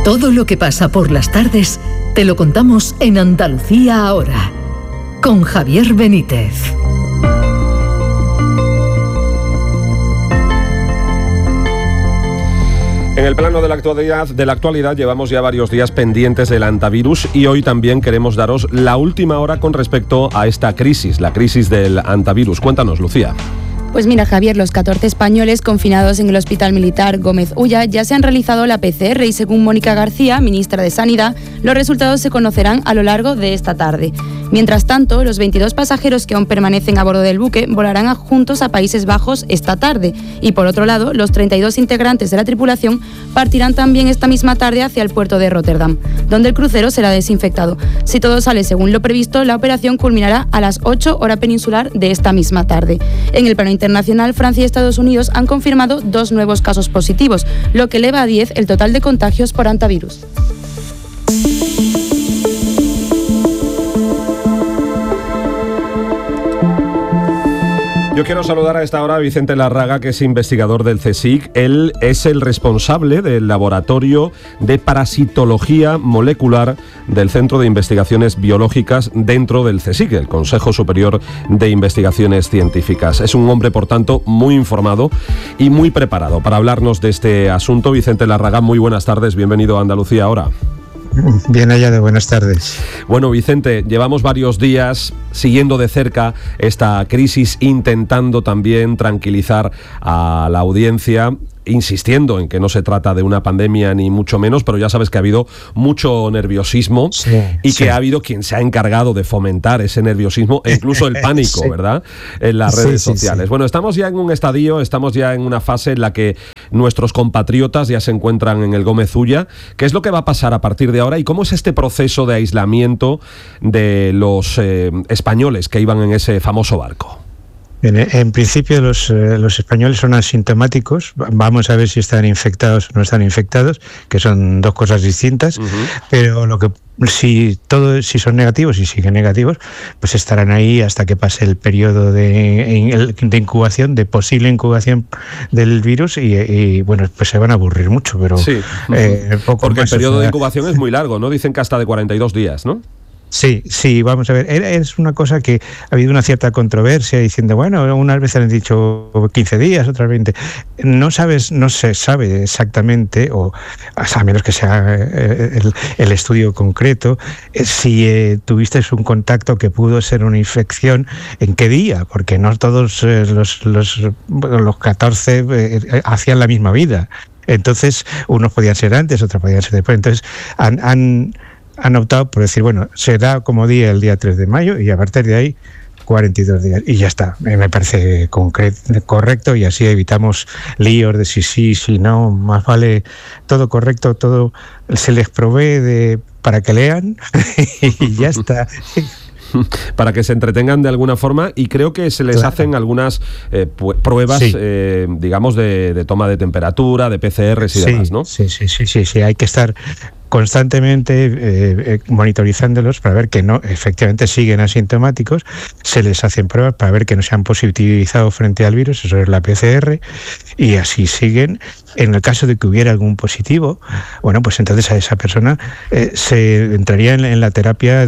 Todo lo que pasa por las tardes te lo contamos en Andalucía Ahora, con Javier Benítez. En el plano de la actualidad llevamos ya varios días pendientes del antivirus y hoy también queremos daros la última hora con respecto a esta crisis, la crisis del antivirus. Cuéntanos, Lucía. Pues mira, Javier, los 14 españoles confinados en el Hospital Militar Gómez Ulla ya se han realizado la PCR y según Mónica García, ministra de Sanidad, los resultados se conocerán a lo largo de esta tarde. Mientras tanto, los 22 pasajeros que aún permanecen a bordo del buque volarán juntos a Países Bajos esta tarde y, por otro lado, los 32 integrantes de la tripulación partirán también esta misma tarde hacia el puerto de Rotterdam, donde el crucero será desinfectado. Si todo sale según lo previsto, la operación culminará a las 8 hora peninsular de esta misma tarde. En el plano internacional, Francia y Estados Unidos han confirmado 2 nuevos casos positivos, lo que eleva a 10 el total de contagios por antivirus. Yo quiero saludar a esta hora a Vicente Larraga, que es investigador del CSIC. Él es el responsable del Laboratorio de Parasitología Molecular del Centro de Investigaciones Biológicas dentro del CSIC, el Consejo Superior de Investigaciones Científicas. Es un hombre, por tanto, muy informado y muy preparado para hablarnos de este asunto. Vicente Larraga, muy buenas tardes, bienvenido a Andalucía Ahora. Bien hallado, buenas tardes. Bueno, Vicente, llevamos varios días siguiendo de cerca esta crisis, intentando también tranquilizar a la audiencia, insistiendo en que no se trata de una pandemia ni mucho menos, pero ya sabes que ha habido mucho nerviosismo que ha habido quien se ha encargado de fomentar ese nerviosismo e incluso el pánico, ¿verdad?, en las redes sociales. Bueno, estamos ya en un estadio, estamos ya en una fase en la que nuestros compatriotas ya se encuentran en el Gómez Ulla. ¿Qué es lo que va a pasar a partir de ahora y cómo es este proceso de aislamiento de los españoles que iban en ese famoso barco? En principio los españoles son asintomáticos. Vamos a ver si están infectados o no están infectados, que son dos cosas distintas. Pero si son negativos y siguen negativos, pues estarán ahí hasta que pase el periodo de incubación, de posible incubación del virus y bueno, pues se van a aburrir mucho, pero porque el periodo de incubación es muy largo, ¿no? Dicen que hasta de 42 días, ¿no? Sí, vamos a ver, es una cosa que ha habido una cierta controversia diciendo, bueno, unas veces han dicho 15 días, otras 20. No se sabe exactamente, o a menos que sea el estudio concreto, si tuviste un contacto que pudo ser una infección, ¿en qué día? Porque no todos los 14 hacían la misma vida. Entonces, unos podían ser antes, otros podían ser después. Entonces, han optado por decir, bueno, será como día el día 3 de mayo y a partir de ahí 42 días y ya está. Me parece correcto y así evitamos líos de si no, más vale todo correcto, todo se les provee para que lean y ya está. Para que se entretengan de alguna forma y creo que se les hacen algunas pruebas, digamos, de toma de temperatura, de PCRs y demás, ¿no? Sí, hay que estar constantemente monitorizándolos para ver que no, efectivamente siguen asintomáticos, se les hacen pruebas para ver que no se han positivizado frente al virus, eso es la PCR, y así siguen. En el caso de que hubiera algún positivo, bueno, pues entonces a esa persona se entraría en la terapia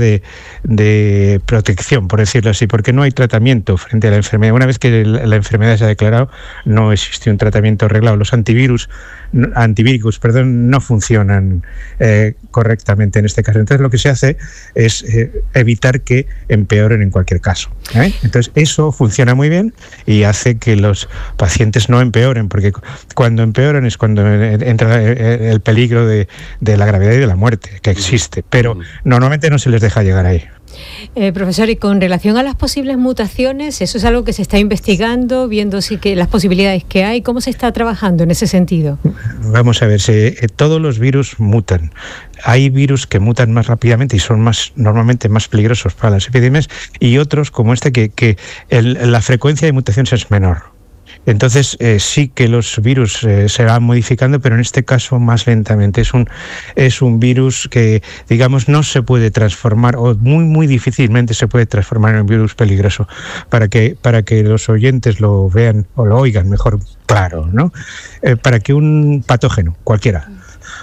de protección, por decirlo así, porque no hay tratamiento frente a la enfermedad. Una vez que la enfermedad se ha declarado, no existe un tratamiento arreglado. Los antivíricos no funcionan correctamente en este caso. Entonces lo que se hace es evitar que empeoren en cualquier caso. Entonces eso funciona muy bien y hace que los pacientes no empeoren, porque cuando empeoran es cuando entra el peligro de la gravedad y de la muerte, que existe, pero normalmente no se les deja llegar ahí. Profesor, y con relación a las posibles mutaciones, ¿eso es algo que se está investigando, viendo las posibilidades que hay? ¿Cómo se está trabajando en ese sentido? Vamos a ver, todos los virus mutan. Hay virus que mutan más rápidamente y son normalmente más peligrosos para las epidemias, y otros como este que la frecuencia de mutaciones es menor. Entonces sí que los virus se van modificando, pero en este caso más lentamente. Es un virus que, digamos, no se puede transformar, o muy difícilmente se puede transformar en un virus peligroso. Para que los oyentes lo vean o lo oigan mejor claro, ¿no? Para que un patógeno cualquiera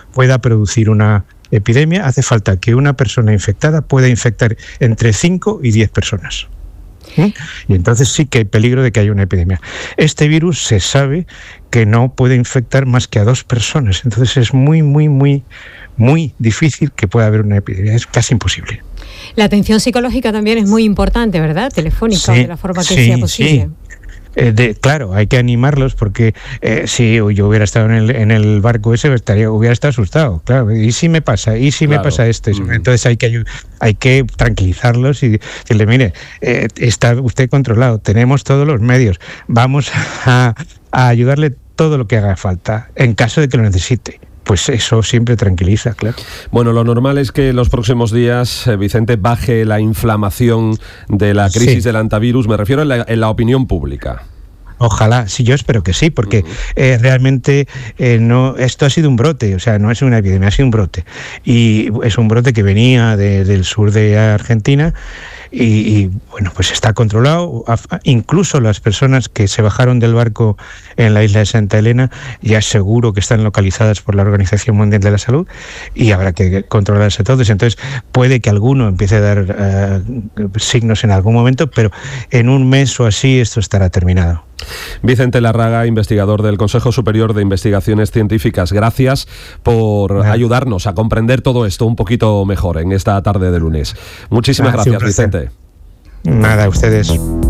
pueda producir una epidemia, hace falta que una persona infectada pueda infectar entre 5 y 10 personas. Y entonces sí que hay peligro de que haya una epidemia. Este virus se sabe que no puede infectar más que a 2 personas, entonces es muy, muy, muy, muy difícil que pueda haber una epidemia, es casi imposible. La atención psicológica también es muy importante, ¿verdad? Telefónica, de la forma que sea posible. Sí. Claro, hay que animarlos porque si yo hubiera estado en el barco ese hubiera estado asustado, claro, y si me pasa, me pasa esto, entonces hay que tranquilizarlos y decirle, mire, está usted controlado, tenemos todos los medios, vamos a ayudarle todo lo que haga falta en caso de que lo necesite. Pues eso siempre tranquiliza, claro. Bueno, lo normal es que en los próximos días, Vicente, baje la inflamación de la crisis del antivirus, me refiero en la opinión pública. Ojalá, sí, yo espero que sí, porque realmente esto ha sido un brote, o sea, no es una epidemia, ha sido un brote. Y es un brote que venía del sur de Argentina y bueno, pues está controlado. Incluso las personas que se bajaron del barco en la isla de Santa Elena ya seguro que están localizadas por la Organización Mundial de la Salud y habrá que controlarse todos. Entonces puede que alguno empiece a dar signos en algún momento, pero en un mes o así esto estará terminado. Vicente Larraga, investigador del Consejo Superior de Investigaciones Científicas, gracias por ayudarnos a comprender todo esto un poquito mejor en esta tarde de lunes. Muchísimas gracias, Vicente. Nada, a ustedes.